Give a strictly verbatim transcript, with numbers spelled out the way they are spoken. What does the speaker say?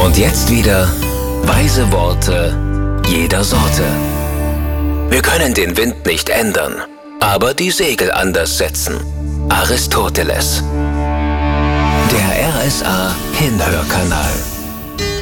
Und jetzt wieder weise Worte jeder Sorte. Wir können den Wind nicht ändern, aber die Segel anders setzen. Aristoteles. Der R S A Hinhörkanal.